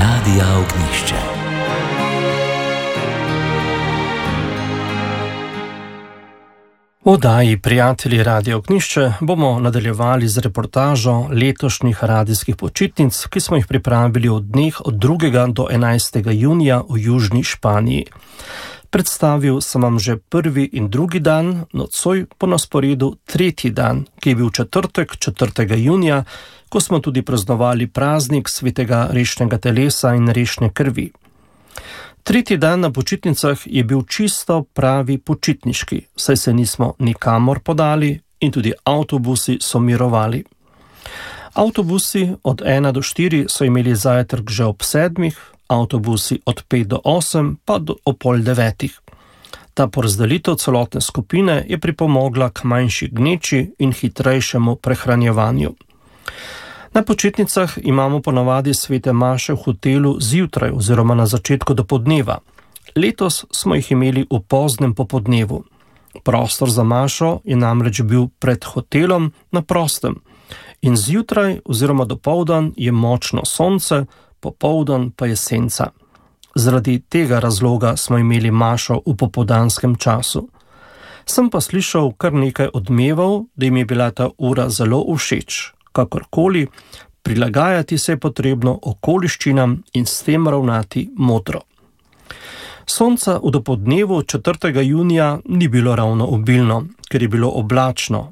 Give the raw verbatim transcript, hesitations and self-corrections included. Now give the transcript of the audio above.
Radia Ognišče. V oddaji Prijatelji Radia Ognišče bomo nadaljevali z reportažo letošnjih radijskih počitnic, ki smo jih pripravili od dneh od drugega do enajstega junija v južni Španiji. Predstavil sem vam že prvi in drugi dan, nocoj po nasporedu tretji dan, ki je bil četrtek, četrtega junija, ko smo tudi praznovali praznik svetega rešnega telesa in rešne krvi. Tretji dan na počitnicah je bil čisto pravi počitniški, saj se nismo nikamor podali in tudi avtobusi so mirovali. Avtobusi od ena do štiri so imeli zajtrk že ob sedmih, avtobusi od pet do osem pa do ob pol devetih. Ta porazdelitev celotne skupine je pripomogla k manjši gneči in hitrejšemu prehranjevanju. Na počitnicah imamo ponavadi svete maše v hotelu zjutraj oziroma na začetku dopoldneva. Letos smo jih imeli v poznem popodnevu. Prostor za mašo je namreč bil pred hotelom na prostem in zjutraj oziroma dopoldan je močno sonce, popoldan pa je senca. Zaradi tega razloga smo imeli mašo v popoldanskem času. Sem pa slišal kar nekaj odmevov, da jim je bila ta ura zelo všeč. Kakorkoli, prilagajati se je potrebno okoliščinam in s tem ravnati modro. Sonca v dopoldnevu četrtega junija ni bilo ravno obilno, ker je bilo oblačno,